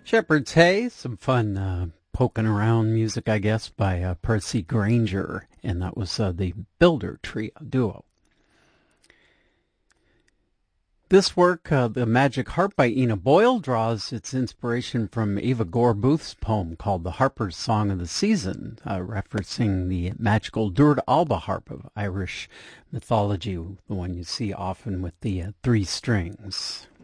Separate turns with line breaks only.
Shepherd's Hay, some fun poking around music, I guess, by Percy Granger, and that was the Builder Trio duo. This work, The Magic Harp by Ina Boyle, draws its inspiration from Eva Gore Booth's poem called The Harper's Song of the Season, referencing the magical Dúirt Alba harp of Irish mythology, the one you see often with the three strings.